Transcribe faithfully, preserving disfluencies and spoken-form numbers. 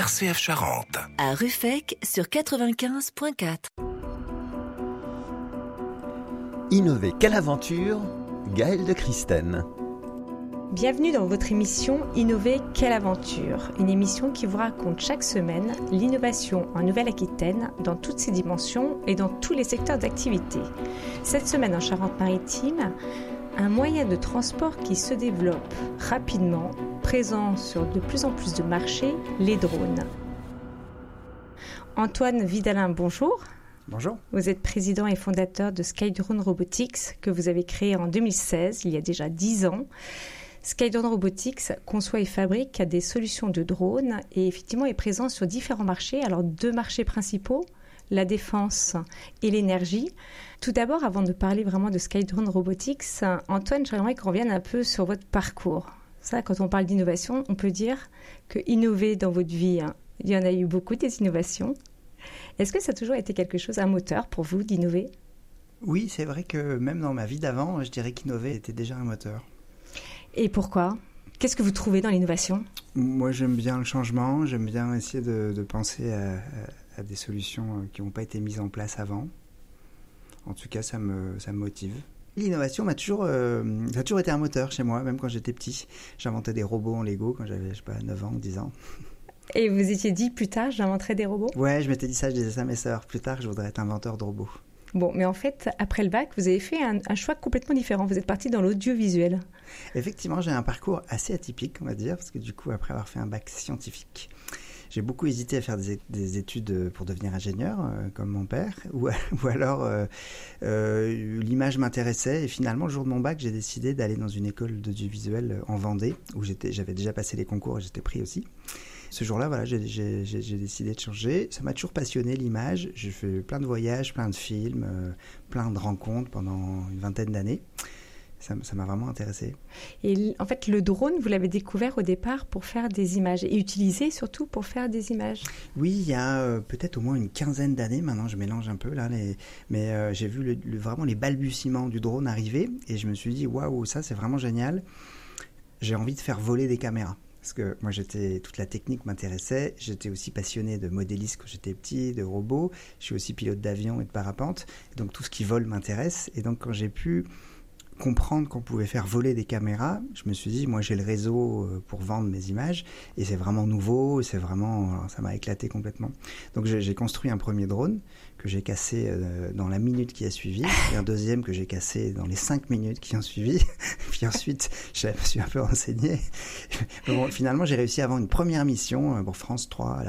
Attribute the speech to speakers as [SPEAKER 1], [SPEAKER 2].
[SPEAKER 1] R C F Charente.
[SPEAKER 2] À Ruffec sur quatre-vingt-quinze virgule quatre.
[SPEAKER 3] Innover, quelle aventure? Gaëlle de Christène.
[SPEAKER 4] Bienvenue dans votre émission Innover, quelle aventure? Une émission qui vous raconte chaque semaine l'innovation en Nouvelle-Aquitaine dans toutes ses dimensions et dans tous les secteurs d'activité. Cette semaine en Charente-Maritime, un moyen de transport qui se développe rapidement, présent sur de plus en plus de marchés, les drones. Antoine Vidalin, bonjour.
[SPEAKER 5] Bonjour.
[SPEAKER 4] Vous êtes président et fondateur de Skydrone Robotics que vous avez créé en deux mille seize, il y a déjà dix ans. Skydrone Robotics conçoit et fabrique des solutions de drones et effectivement est présent sur différents marchés. Alors deux marchés principaux, la défense et l'énergie. Tout d'abord, avant de parler vraiment de Skydrone Robotics, Antoine, j'aimerais qu'on revienne un peu sur votre parcours. Ça, quand on parle d'innovation, on peut dire que innover dans votre vie, il y en a eu beaucoup des innovations. Est-ce que ça a toujours été quelque chose, un moteur pour vous d'innover?
[SPEAKER 5] Oui, c'est vrai que même dans ma vie d'avant, je dirais qu'innover était déjà un moteur.
[SPEAKER 4] Et pourquoi? Qu'est-ce que vous trouvez dans l'innovation?
[SPEAKER 5] Moi, j'aime bien le changement, j'aime bien essayer de, de penser à, à, à des solutions qui n'ont pas été mises en place avant. En tout cas, ça me, ça me motive. L'innovation m'a toujours, euh, ça a toujours été un moteur chez moi, même quand j'étais petit. J'inventais des robots en Lego quand j'avais, je sais pas, neuf ans ou dix ans.
[SPEAKER 4] Et vous étiez dit plus tard, j'inventerai des robots?
[SPEAKER 5] Ouais, je m'étais dit ça, je disais ça à mes sœurs. Plus tard, je voudrais être inventeur de robots.
[SPEAKER 4] Bon, mais en fait, après le bac, vous avez fait un, un choix complètement différent. Vous êtes parti dans l'audiovisuel.
[SPEAKER 5] Effectivement, j'ai un parcours assez atypique, on va dire, parce que du coup, après avoir fait un bac scientifique, j'ai beaucoup hésité à faire des, des études pour devenir ingénieur, euh, comme mon père, ou, ou alors euh, euh, l'image m'intéressait. Et finalement, le jour de mon bac, j'ai décidé d'aller dans une école d'audiovisuel en Vendée, où j'étais, j'avais déjà passé les concours et j'étais pris aussi. Ce jour-là, voilà, j'ai, j'ai, j'ai décidé de changer. Ça m'a toujours passionné, l'image. J'ai fait plein de voyages, plein de films, euh, plein de rencontres pendant une vingtaine d'années. Ça, ça m'a vraiment intéressé.
[SPEAKER 4] Et en fait, le drone, vous l'avez découvert au départ pour faire des images et utilisé surtout pour faire des images.
[SPEAKER 5] Oui, il y a euh, peut-être au moins une quinzaine d'années. Maintenant, je mélange un peu là, les... mais euh, j'ai vu le, le, vraiment les balbutiements du drone arriver et je me suis dit, waouh, ça c'est vraiment génial. J'ai envie de faire voler des caméras. Parce que moi, j'étais, toute la technique m'intéressait. J'étais aussi passionné de modéliste quand j'étais petit, de robots. Je suis aussi pilote d'avion et de parapente. Donc, tout ce qui vole m'intéresse. Et donc, quand j'ai pu comprendre qu'on pouvait faire voler des caméras, je me suis dit, moi, j'ai le réseau pour vendre mes images. Et c'est vraiment nouveau. C'est vraiment, ça m'a éclaté complètement. Donc, j'ai, j'ai construit un premier drone que j'ai cassé dans la minute qui a suivi. Et un deuxième que j'ai cassé dans les cinq minutes qui ont suivi. Puis ensuite, je me suis un peu renseigné. Bon, finalement, j'ai réussi à avoir une première mission pour France trois.